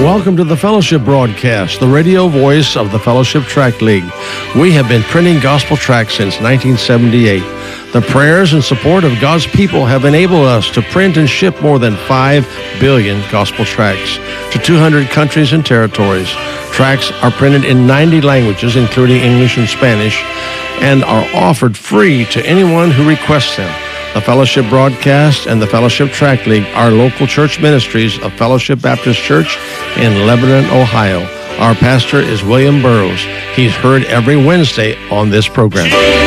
Welcome to the Fellowship Broadcast, the radio voice of the Fellowship Tract League. We have been printing gospel tracts since 1978. The prayers and support of God's people have enabled us to print and ship more than 5 billion gospel tracts to 200 countries and territories. Tracts are printed in 90 languages, including English and Spanish, and are offered free to anyone who requests them. The Fellowship Broadcast and the Fellowship Tract League are local church ministries of Fellowship Baptist Church in Lebanon, Ohio. Our pastor is William Burroughs. He's heard every Wednesday on this program.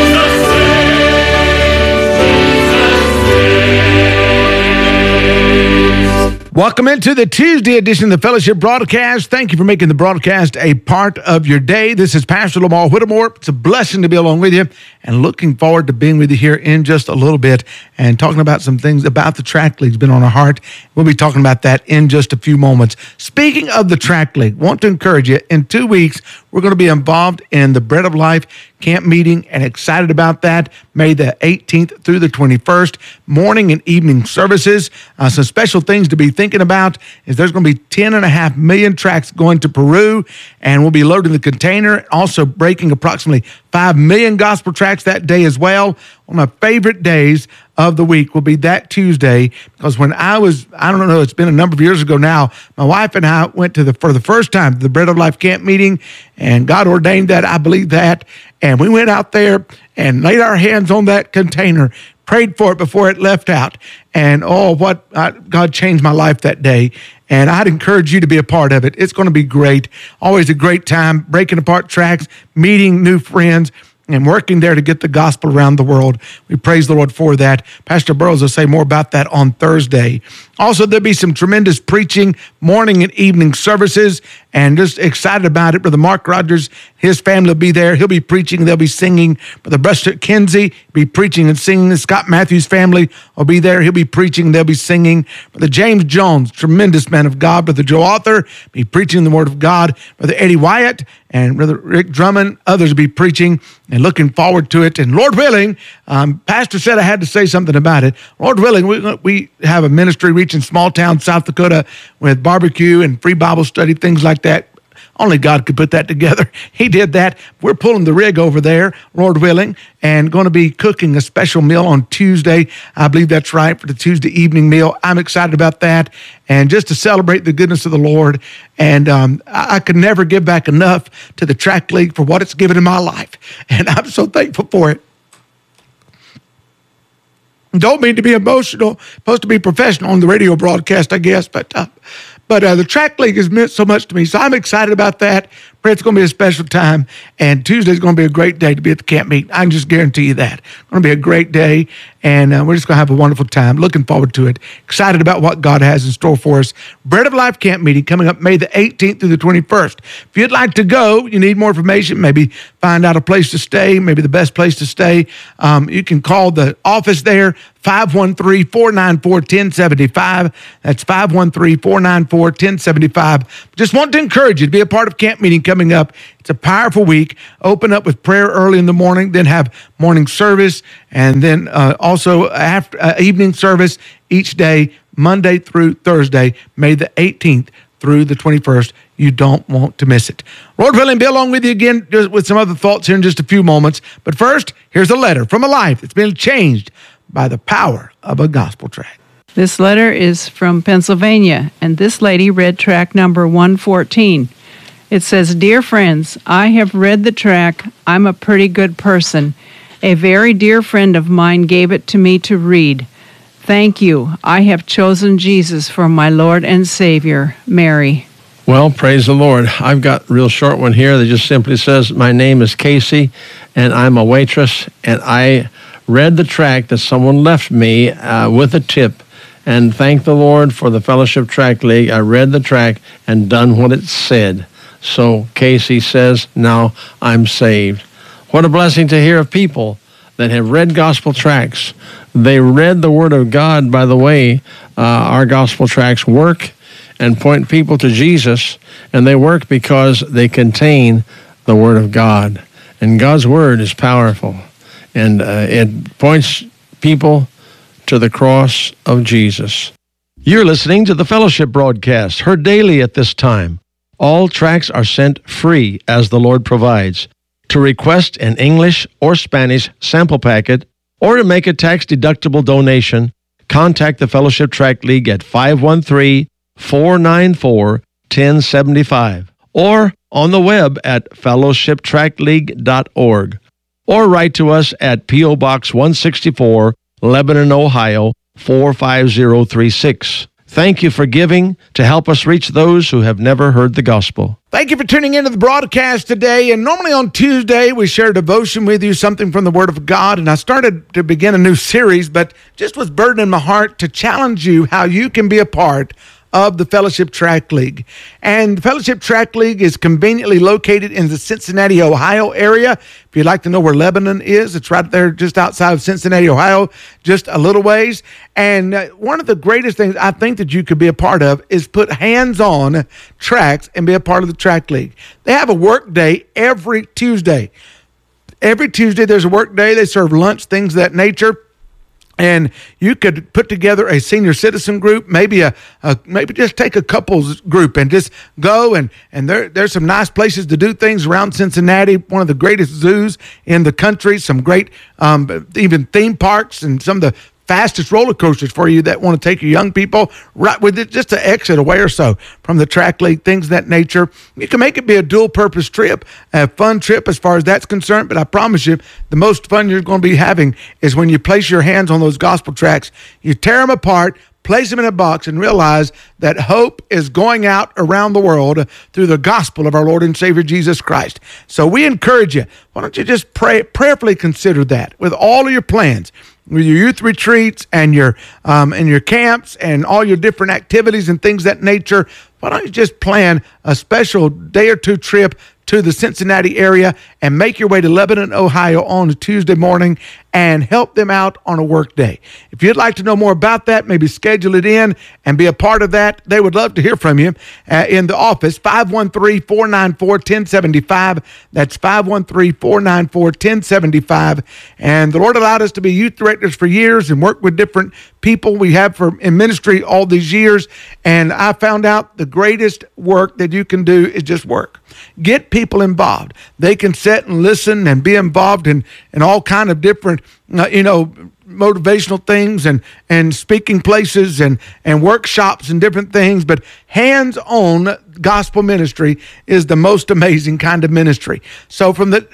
Welcome into the Tuesday edition of the Fellowship Broadcast. Thank you for making the broadcast a part of your day. This is Pastor Lamar Whittemore. It's a blessing to be along with you and looking forward to being with you here in just a little bit and talking about some things about the Tract League. It's been on our heart. We'll be talking about that in just a few moments. Speaking of the Tract League, want to encourage you, in 2 weeks, we're going to be involved in the Bread of Life camp meeting and excited about that. May the 18th through the 21st, morning and evening services. Some special things to be thinking about is there's going to be 10.5 million tracts going to Peru, and we'll be loading the container, also breaking approximately 5 million gospel tracts that day as well. One of my favorite days of the week will be that Tuesday, because when I don't know, it's been a number of years ago now, my wife and I went for the first time to the Bread of Life camp meeting, and God ordained that, I believe that, and we went out there and laid our hands on that container, prayed for it before it left out, and God changed my life that day. And I'd encourage you to be a part of it. It's going to be great. Always a great time, breaking apart tracts, meeting new friends, and working there to get the gospel around the world. We praise the Lord for that. Pastor Burroughs will say more about that on Thursday. Also, there'll be some tremendous preaching, morning and evening services, and just excited about it. Brother Mark Rogers, his family will be there. He'll be preaching. They'll be singing. Brother Buster Kinsey will be preaching and singing. Scott Matthews' family will be there. He'll be preaching. They'll be singing. Brother James Jones, tremendous man of God. Brother Joe Arthur will be preaching the word of God. Brother Eddie Wyatt and Brother Rick Drummond, others will be preaching, and looking forward to it. And Lord willing, Pastor said I had to say something about it. Lord willing, we have a ministry reaching small town South Dakota with barbecue and free Bible study, things like that. Only God could put that together. He did that. We're pulling the rig over there, Lord willing, and going to be cooking a special meal on Tuesday. I believe that's right, for the Tuesday evening meal. I'm excited about that, and just to celebrate the goodness of the Lord. And I could never give back enough to the Tract League for what it's given in my life, and I'm so thankful for it. Don't mean to be emotional, supposed to be professional on the radio broadcast, I guess, but the Tract League has meant so much to me, so I'm excited about that. Pray it's going to be a special time, and Tuesday's going to be a great day to be at the camp meeting. I can just guarantee you that. It's going to be a great day, and we're just going to have a wonderful time. Looking forward to it. Excited about what God has in store for us. Bread of Life camp meeting coming up May the 18th through the 21st. If you'd like to go, you need more information, maybe find out a place to stay, maybe the best place to stay, you can call the office there, 513-494-1075. That's 513-494-1075. Just want to encourage you to be a part of camp meeting coming up. It's a powerful week. Open up with prayer early in the morning, then have morning service, and then also after evening service each day, Monday through Thursday, May the 18th through the 21st. You don't want to miss it. Lord willing, be along with you again just with some other thoughts here in just a few moments. But first, here's a letter from a life that's been changed by the power of a gospel tract. This letter is from Pennsylvania, and this lady read tract number 114. It says, "Dear friends, I have read the tract, I'm a Pretty Good Person. A very dear friend of mine gave it to me to read. Thank you. I have chosen Jesus for my Lord and Savior, Mary." Well, praise the Lord. I've got a real short one here that just simply says, "My name is Casey, and I'm a waitress, and I read the tract that someone left me with a tip, and thank the Lord for the Fellowship Tract League. I read the tract and done what it said. So Casey says, now I'm saved." What a blessing to hear of people that have read gospel tracts. They read the Word of God. By the way, our gospel tracts work and point people to Jesus, and they work because they contain the Word of God. And God's Word is powerful, and it points people to the cross of Jesus. You're listening to the Fellowship Broadcast, heard daily at this time. All tracts are sent free as the Lord provides. To request an English or Spanish sample packet or to make a tax-deductible donation, contact the Fellowship Tract League at 513-494-1075 or on the web at fellowshiptractleague.org or write to us at P.O. Box 164, Lebanon, Ohio, 45036. Thank you for giving to help us reach those who have never heard the gospel. Thank you for tuning into the broadcast today. And normally on Tuesday, we share devotion with you, something from the Word of God. And I started to begin a new series, but just was burdened in my heart to challenge you how you can be a part of the Fellowship Tract League. And the Fellowship Tract League is conveniently located in the Cincinnati, Ohio area. If you'd like to know where Lebanon is, it's right there just outside of Cincinnati, Ohio, just a little ways. And one of the greatest things I think that you could be a part of is put hands-on tracts and be a part of the Tract League. They have a work day every Tuesday. Every Tuesday there's a work day. They serve lunch, things of that nature. And you could put together a senior citizen group, maybe maybe just take a couples group and just go and there's some nice places to do things around Cincinnati, one of the greatest zoos in the country, some great even theme parks and some of the fastest roller coasters for you that want to take your young people right with it, just to exit away or so from the Tract League, things of that nature. You can make it be a dual purpose trip, a fun trip as far as that's concerned, but I promise you the most fun you're going to be having is when you place your hands on those gospel tracts, you tear them apart, place them in a box, and realize that hope is going out around the world through the gospel of our Lord and Savior Jesus Christ. So we encourage you, why don't you just prayerfully consider that with all of your plans, with your youth retreats and your camps and all your different activities and things of that nature. Why don't you just plan a special day or two trip to the Cincinnati area and make your way to Lebanon, Ohio on a Tuesday morning and help them out on a work day. If you'd like to know more about that, maybe schedule it in and be a part of that. They would love to hear from you in the office, 513-494-1075. That's 513-494-1075. And the Lord allowed us to be youth directors for years and work with different people we have in ministry all these years. And I found out the greatest work that you can do is just work. Get people involved. They can sit and listen and be involved in all kind of different, motivational things and speaking places and workshops and different things. But hands-on gospel ministry is the most amazing kind of ministry. So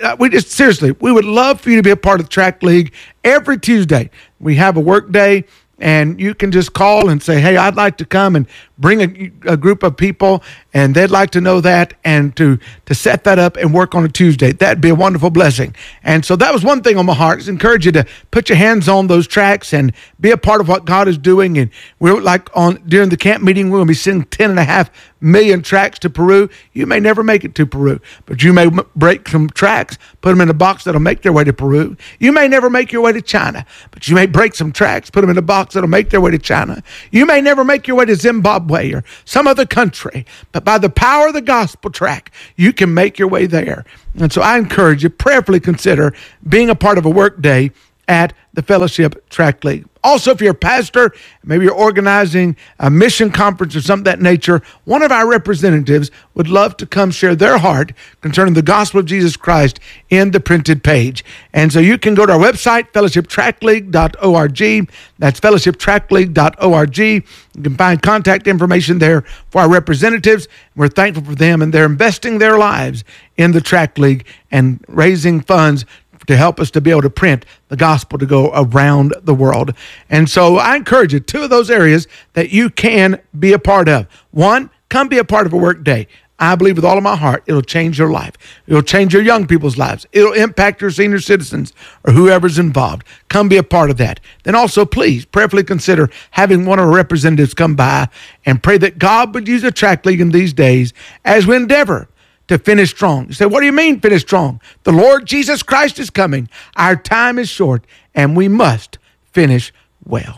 we would love for you to be a part of the Tract League. Every Tuesday, we have a work day. And you can just call and say, hey, I'd like to come and bring a group of people, and they'd like to know that, and to set that up and work on a Tuesday. That'd be a wonderful blessing. And so that was one thing on my heart, is encourage you to put your hands on those tracts and be a part of what God is doing. And we're during the camp meeting, we're going to be sending 10.5 million tracts to Peru. You may never make it to Peru, but you may break some tracts, put them in a box that'll make their way to Peru. You may never make your way to China, but you may break some tracts, put them in a box that'll make their way to China. You may never make your way to Zimbabwe or some other country, but by the power of the gospel tract, you can make your way there. And so I encourage you, prayerfully consider being a part of a work day at the Fellowship Tract League. Also, if you're a pastor, maybe you're organizing a mission conference or something of that nature, one of our representatives would love to come share their heart concerning the gospel of Jesus Christ in the printed page. And so you can go to our website, fellowshiptractleague.org. That's fellowshiptractleague.org. You can find contact information there for our representatives. We're thankful for them, and they're investing their lives in the Tract League and raising funds to help us to be able to print the gospel to go around the world. And so I encourage you, 2 of those areas that you can be a part of. 1, come be a part of a work day. I believe with all of my heart, it'll change your life. It'll change your young people's lives. It'll impact your senior citizens or whoever's involved. Come be a part of that. Then also, please prayerfully consider having one of our representatives come by and pray that God would use the Tract League in these days as we endeavor to finish strong. You say, what do you mean finish strong? The Lord Jesus Christ is coming. Our time is short, and we must finish well.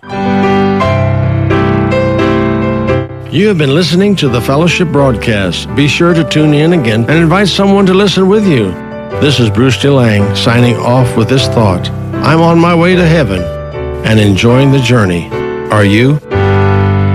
You have been listening to the Fellowship Broadcast. Be sure to tune in again and invite someone to listen with you. This is Bruce DeLang signing off with this thought. I'm on my way to heaven and enjoying the journey. Are you?